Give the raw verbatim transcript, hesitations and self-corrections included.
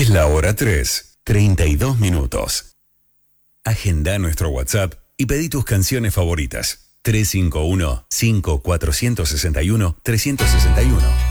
Es la hora tres, treinta y dos minutos. Agenda nuestro WhatsApp y pedí tus canciones favoritas. tres cinco uno, cinco cuatro seis uno, tres seis uno.